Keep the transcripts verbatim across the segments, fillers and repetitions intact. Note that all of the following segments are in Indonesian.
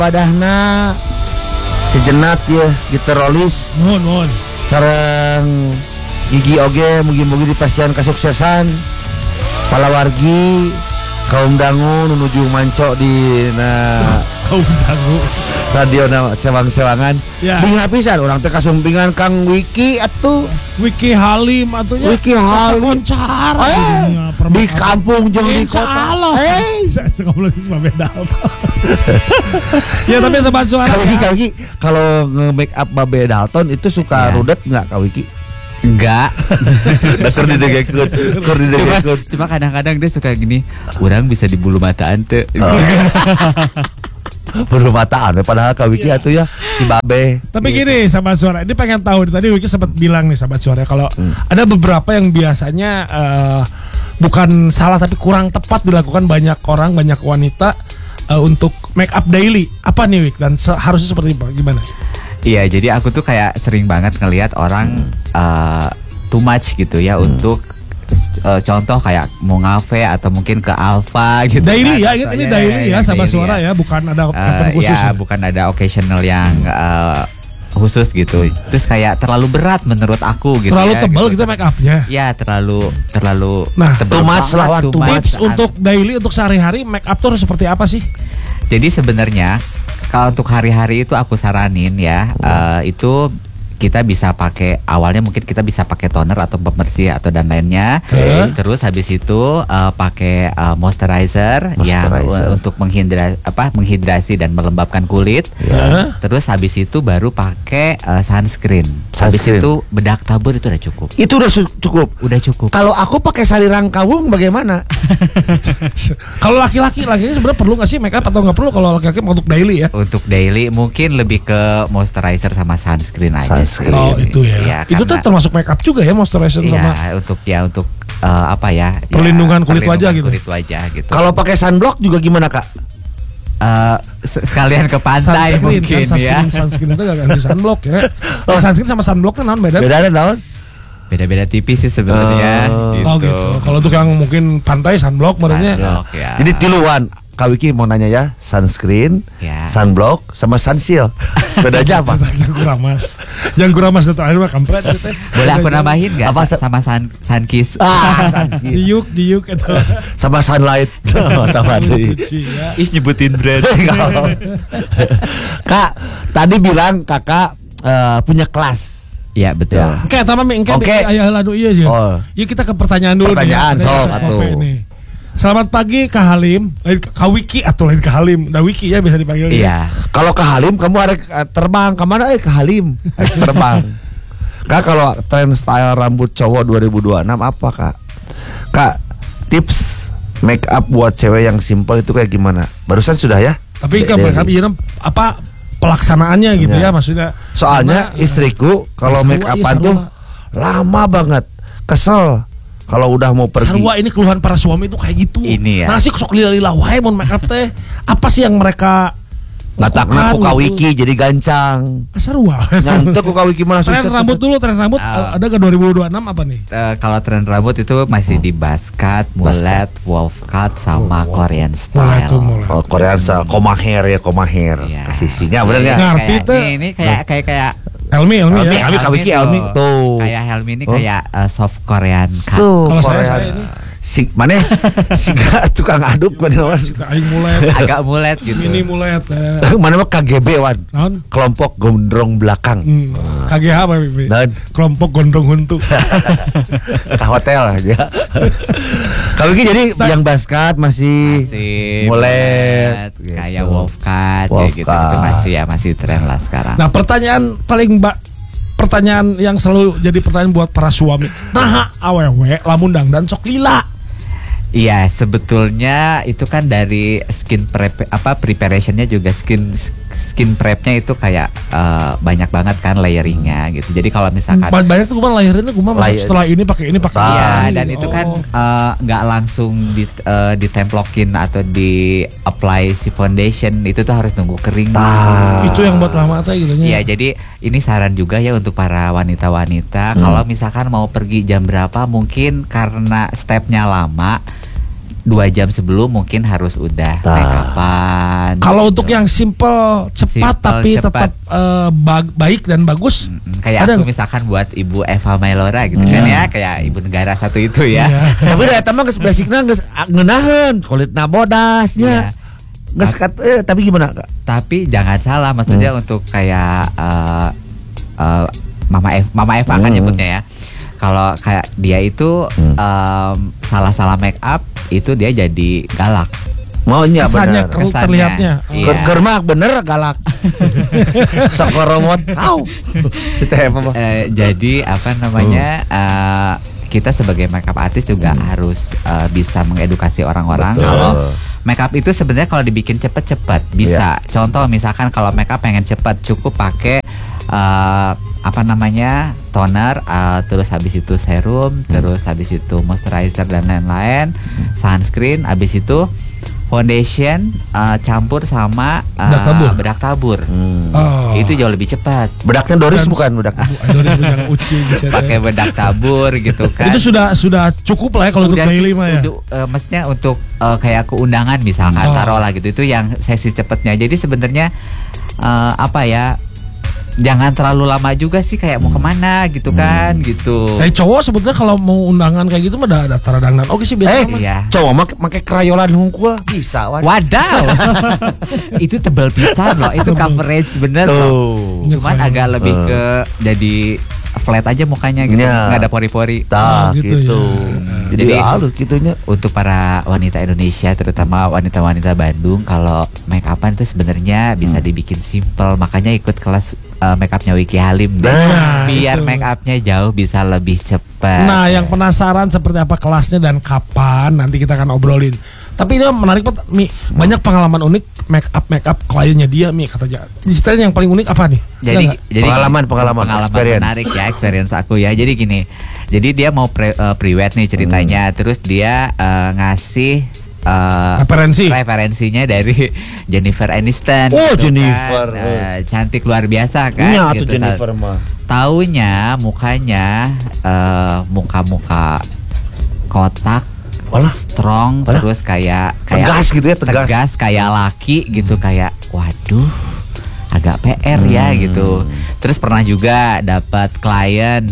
padahna sejenak ya diterolis Nuhun nuhun. sareng gigi oge mugi-mugi dipasihan kesuksesan palawargi kaum dangu menuju manco di na Kaum dangu radio na sewang-sewangan ya. Binga pisan orang teh kasumpingan Kang Wiki atuh Wiki Halim atunya Wiki Halim koncar eh, di kampung jeung di kota eh sekolah cuma beda ya tapi sobat suara Kak Wiki, ya. Kak Wiki kalau nge-make up Babe Dalton itu suka Ya. rudet nggak Kak Wiki? Enggak. Dasar didegekeun, keur Cuma, didegekeun. cuma kadang-kadang dia suka gini, orang bisa di bulu mataan tuh. Bulu mataan padahal Kak Wiki atuh ya si Babe. Tapi gini sahabat suara, ini pengen tahu tadi Wiki sempat bilang nih sahabat suara kalau Hmm. ada beberapa yang biasanya eh, bukan salah tapi kurang tepat dilakukan banyak orang, banyak wanita eh, untuk make up daily. Apa nih Wik dan se- harusnya seperti apa? Gimana? Iya, jadi aku tuh kayak sering banget ngelihat orang uh, too much gitu ya Hmm. untuk uh, contoh kayak mau ngafe atau mungkin ke Alfa gitu. Daily kan, ya, atau- ini ya, daily ya, yang sahabat daily suara ya, bukan ada Uh, event khusus ya, ya. bukan ada occasional yang uh, khusus gitu. Terus kayak terlalu berat menurut aku gitu. Terlalu ya, tebal gitu make upnya. Ya terlalu terlalu Nah, tebal too much banget, lawan too too much. Tips untuk daily untuk sehari-hari make up tuh harus seperti apa sih? Jadi sebenarnya kalau untuk hari-hari itu aku saranin ya eh, itu kita bisa pakai awalnya mungkin kita bisa pakai toner atau pembersih atau dan lainnya. Oke. Terus habis itu eh, pakai eh, moisturizer, yang Moisturizer. eh, untuk menghidra apa menghidrasi dan melembabkan kulit. Ya. Terus habis itu baru pakai eh, sunscreen. Habis Sunscreen. itu bedak tabur itu udah cukup. Itu udah su- cukup. Udah cukup. Kalau aku pakai salirang kawung bagaimana? Kalau laki-laki, laki sebenarnya perlu nggak sih make up atau nggak perlu kalau laki-laki untuk daily ya? Untuk daily mungkin lebih ke moisturizer sama sunscreen aja. Sunscreen. sih. Oh itu ya. Iya, Itu tuh karena- termasuk make up juga ya moisturizer Iya, sama. untuk ya untuk eh, apa ya? ya, Perlindungan kulit wajah gitu. Kulit wajah gitu. Kalau pakai sunblock juga gimana Kak? Eh, se- sekalian ke pantai Sunscreen, mungkin kan, ya. sunscreen, sunscreen itu gak ganti sunblock ya. Eh, sunscreen sama sunblock kan beda. Beda ada tahun? Beda-beda tipis sih sebenarnya. Oh. gitu. Oh gitu. Kalau untuk yang mungkin pantai sunblock menurutnya. Sunblock, ya. Jadi tiluan. Kak Wiki mau nanya ya, sunscreen, Ya. sunblock, sama sunsil. Bedanya apa? Yang kuramas, yang kuramas itu terakhir mah kampret gitu. Boleh aku nambahin nggak Apa, sa- sama sun, sunkiss? Ah, sunkiss. Diuk, diuk itu. Sama sunlight. Sama deui. Cuci ya. Ih nyebutin brand. Kak, tadi bilang kakak eh, punya kelas. Iya betul. Ya. Oke, tambah mi engke Oke. ayah ladu iya aja. Oh. Iya kita ke pertanyaan dulu Pertanyaan, nih. ya. sok, Ada atuh. Kope nih. Selamat pagi Kak Halim, lain Kak Wiki atau lain Kak Halim. Nah Wiki ya bisa dipanggil. Iya. Kalau ke Halim kamu ada eh, terbang kemana? Eh ke Halim Eh, terbang. Kak kalau tren style rambut cowok dua ribu dua puluh enam apa Kak? Kak tips make up buat cewek yang simple itu kayak gimana? Barusan sudah ya? Tapi kan Daily. mereka iya apa pelaksanaannya gitu Ya. ya, maksudnya. Soalnya Karena, istriku kalau sarua, make iya, upan sarua. tuh lama banget, kesel kalau udah mau pergi. Sarua ini keluhan para suami itu kayak gitu. Ini ya. Nasi sok lila-lila wae mun make up teh. Apa sih yang mereka Latakna ku Kak lakukan gitu? Wiki jadi gancang. Ah, Sarua. Nyantek ku Kak Wiki malah Tren sukses. rambut dulu, tren rambut Ah. ada ke dua ribu dua puluh enam apa nih? Eh, kalau tren rambut itu masih di buzz cut, mullet, wolf cut, sama Oh, Korean Mulai style. tuh mulai. Oh, Korea style, koma hair ya, koma hair. Iya. Kasisinya bener Iya, nggak? Ngerti kayak- tuh. Ini, ini kayak kayak kayak Helmi, Helmi Helmi, ya. Helmi. Kak Wiki, Helmi, tuh. Kayak Helmi ini Oh. kayak eh, soft Korean cut. Tuh, Kalau saya, Korea. saya ini. Si mana? Si gak tukang aduk mana? Cita aing mulai. Agak mullet gitu. Mini mulai teh. Mana mah K G B wan. Naon? Kelompok gondrong belakang. Hmm. K G H apa Bibi? Dan Kelompok gondrong huntu. ke hotel aja. Kalau gitu jadi yang basket masih, Masih mullet, mullet, kayak wolf cut Wolf kayak gitu. Itu cut. masih ya masih tren lah sekarang. Nah pertanyaan paling mbak pertanyaan yang selalu jadi pertanyaan buat para suami. Nah awewe lamun dangdan sok lila. Iya, sebetulnya itu kan dari skin prep apa preparationnya juga skin skin prepnya itu kayak eh, banyak banget kan layeringnya gitu. Jadi kalau misalkan Ba- Banyak tuh kumaha lahirinnya kumaha Layer- setelah ini pakai ini pakai Ah, iya, ini. dan itu kan Oh. eh, nggak langsung di, eh, ditemplokin atau di apply si foundation, itu tuh harus nunggu kering. Ah. Itu yang buat lama teh gitu nya. Iya, jadi ini saran juga ya untuk para wanita-wanita, Hmm. kalau misalkan mau pergi jam berapa, mungkin karena stepnya lama, dua jam sebelum mungkin harus udah Nah. make upan. Kalau untuk yang simple, cepat Simple, tapi cepat. tetap eh, ba- baik dan bagus. Mm, kayak Ada aku nggak? misalkan buat Ibu Eva Mailora gitu kan ya, kayak ibu negara satu itu ya. Iya. Tapi da eta mah geus basicna geus ngeunaheun, kulitna bodasnya. Geus kat eh, tapi gimana, Kak? Tapi jangan salah, maksudnya untuk kayak eh, eh, Mama Eva, Mama Eva kan Hmm. nyebutnya ya. Kalau kayak dia itu Hmm. em, salah-salah make up itu dia jadi galak. Maunya Kesannya bener. ker- Kesannya. terlihatnya. Iya. Ker kermak bener galak. Sokoromot. Au. Si teh apa mah? Eh, jadi apa namanya eh, kita sebagai makeup artist juga harus eh, bisa mengedukasi orang-orang Betul. kalau makeup itu sebenarnya kalau dibikin cepet-cepet bisa. Contoh misalkan kalau makeup pengen cepet cukup pakai eh, apa namanya toner, eh, terus habis itu serum, terus habis itu moisturizer dan lain-lain, sunscreen, habis itu foundation eh, campur sama eh, Bedak tabur. bedak tabur. Hmm. Oh. Itu jauh lebih cepat. Bedaknya Doris Dan- bukan bedak. Bu, Indonesia punya uci gitu ya. Pakai bedak tabur gitu kan. Itu sudah sudah cukup lah ya kalau untuk Udah daily sih, mah ya. udah, eh, maksudnya untuk eh, kayak keundangan misalkan Oh. taruh lah gitu, itu yang sesi cepatnya. Jadi sebenarnya eh, apa ya, jangan terlalu lama juga sih, kayak mau kemana gitu kan gitu. Kayak cowok sebetulnya kalau mau undangan kayak gitu mah ada datar dangdan. Oke sih biasa Eh, mah. Iya. cowok make make krayolan hungkul bisa wan. Wadaw. Itu tebal pisan loh, itu coverage bener loh. Tuh. Cuman Nyukain. agak lebih Eh. ke jadi flat aja mukanya gitu, Iya. nggak ada pori-pori. Tah Oh, gitu gitu. ya. Jadi Jadi- halus gitunya. Untuk para wanita Indonesia, terutama wanita-wanita Bandung, kalau make upan itu sebenarnya bisa dibikin simple. Makanya ikut kelas uh, make upnya Wiki Halim deh. Nah, biar itu. make upnya jauh bisa lebih cepat. Nah, yang penasaran seperti apa kelasnya dan kapan nanti kita akan obrolin. Tapi ini menarik banget, Mi. Banyak pengalaman unik make up make up kliennya dia, Mi, katanya. Detailnya yang paling unik apa nih? jadi, Ada nggak? jadi Pengalaman, pengalaman, pengalaman experience. menarik ya, experience aku ya. Jadi gini, jadi dia mau pre, uh, pre-wed nih ceritanya, Hmm. terus dia uh, ngasih uh, Referensi. referensinya dari Jennifer Aniston. Oh, gitu Jennifer, kan. Uh, cantik luar biasa kan. Nya gitu. tuh Jennifer mah. Taunya mukanya eh, muka-muka kotak, Walah. strong, Walah. terus kayak kayak Tegas gitu ya, tegas. kayak laki gitu, kayak waduh, agak P R ya Hmm. gitu. Terus pernah juga dapat klien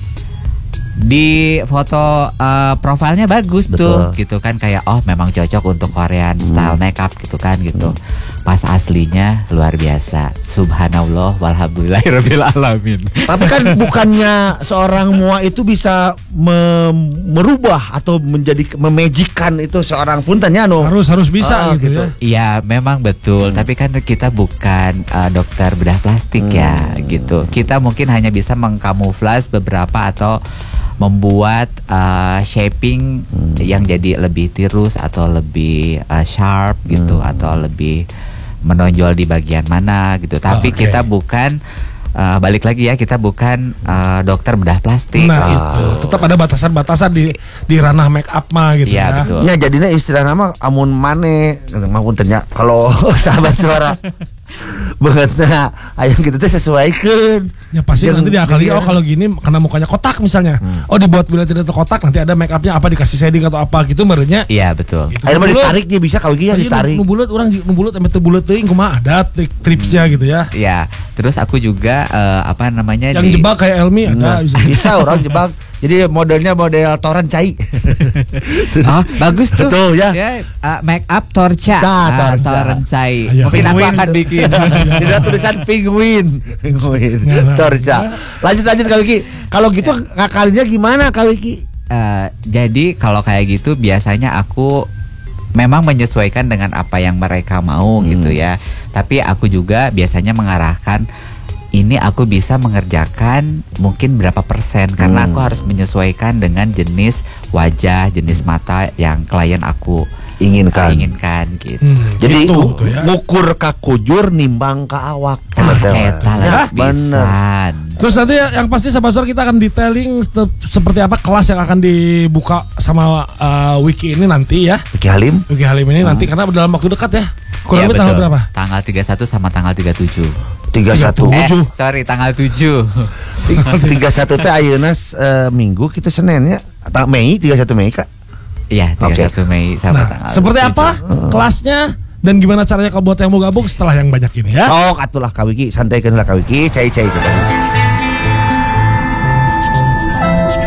di foto eh, profilnya bagus tuh, Betul. gitu kan, kayak oh memang cocok untuk Korean style makeup gitu kan gitu. Pas aslinya luar biasa, subhanallah walhamdulillahirabbil alamin. Tapi kan bukannya seorang mua itu bisa me- merubah atau menjadi memagickan itu seorang puntennya no. Harus harus bisa Ah, gitu, gitu. ya. Iya memang betul, tapi kan kita bukan uh, dokter bedah plastik ya gitu. Kita mungkin hanya bisa mengkamuflas beberapa atau membuat uh, shaping yang jadi lebih tirus atau lebih uh, sharp gitu, atau lebih menonjol di bagian mana gitu. Tapi Oke. kita bukan uh, balik lagi ya, kita bukan uh, dokter bedah plastik. Nah, gitu. itu. Tetap ada batasan-batasan di di ranah make up mah gitu Iya, ya. betul. Ya jadinya istilah nama amun mane mah tanya kalau sahabat suara bangetnya ayam gitu teh sesuaikan. Ya pasti Yang- nanti diakali yang- oh kalau gini karena mukanya kotak misalnya. Oh dibuat bila tidak terkotak nanti ada make upnya apa dikasih shading atau apa gitu merenya. Iya betul. Gitu. Ayo mah Nu bulet, ditarik dia bisa kalau gitu ya iya, ditarik. nu bulet orang nu bulet sampai teu bulet teuing kumaha ada trik tripsnya gitu ya. Ya, terus aku juga eh, apa namanya Yang di jebak kayak Elmi Nah, ada bisa. bisa orang jebak. Jadi modelnya model toran cai. Oh, bagus tuh. Betul, ya. uh, make up torca. Nah, Ah, torca. Torencai. Ayo. Mungkin aku Penguin. akan bikin. Tidak tulisan penguin. Penguin. Nah, Torca. Lanjut lanjut Kak Wiki. Kalau gitu ngakalinya gimana Kak Wiki? Eh, jadi kalau kayak gitu biasanya aku memang menyesuaikan dengan apa yang mereka mau gitu ya. Tapi aku juga biasanya mengarahkan ini aku bisa mengerjakan mungkin berapa persen karena Hmm. aku harus menyesuaikan dengan jenis wajah, jenis mata yang klien aku Inginkan. inginkan gitu. Hmm, Jadi gitu, u- tuh ya. ngukur ka kujur nimbang ka awak. Tah, Betul. eta Ya, lagi bener. pisan. Terus nanti yang pasti sahabat suara kita akan detailing se- seperti apa kelas yang akan dibuka sama uh, Wiki ini nanti ya. Wiki Halim. Wiki Halim ini nanti karena dalam waktu dekat ya. Kurang Iya, lebih tanggal betul. berapa? Tanggal tiga puluh satu sama tanggal tiga puluh tujuh. tiga puluh satu. Eh, Tujuh. sorry tanggal tujuh. tiga puluh satu teh ayeuna eh, minggu kita Senin ya. Atau Mei tiga puluh satu Mei Kak. Iya, tiga puluh satu Mei sampai Nah, tanggal seperti tujuh. apa kelasnya dan gimana caranya kalau buat yang mau gabung setelah yang banyak ini ya? Sok atulah Kak Wiki, santai lah Kak Wiki, cai-cai.